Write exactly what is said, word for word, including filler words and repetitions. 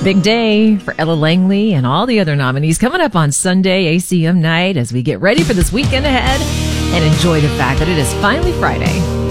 big day for Ella Langley and all the other nominees coming up on Sunday, A C M night, as we get ready for this weekend ahead and enjoy the fact that it is finally Friday.